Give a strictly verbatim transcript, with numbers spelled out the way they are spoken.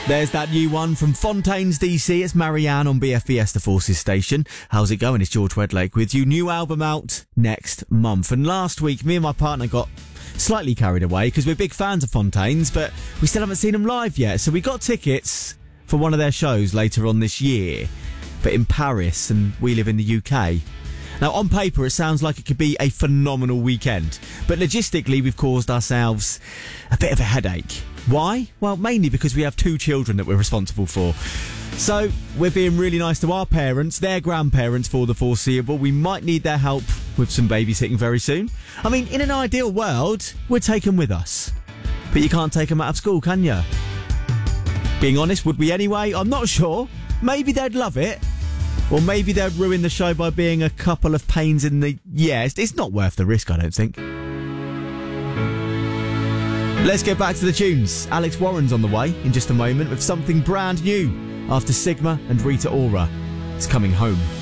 There's that new one from Fontaines D C. It's Marianne on B F B S The Forces station. How's it going? It's George Wedlake with you. New album out next month. And last week, me and my partner got slightly carried away because we're big fans of Fontaines, but we still haven't seen them live yet. So we got tickets for one of their shows later on this year, but in Paris, and we live in the U K. Now, on paper, it sounds like it could be a phenomenal weekend, but logistically, we've caused ourselves a bit of a headache. Why? Well, mainly because we have two children that we're responsible for. So, we're being really nice to our parents, their grandparents for the foreseeable. We might need their help with some babysitting very soon. I mean, in an ideal world, we'd take them with us. But you can't take them out of school, can you? Being honest, would we anyway? I'm not sure. Maybe they'd love it. Or maybe they'd ruin the show by being a couple of pains in the... Yeah, it's, it's not worth the risk, I don't think. Let's get back to the tunes. Alex Warren's on the way in just a moment with something brand new after Sigma and Rita Ora. It's Coming Home.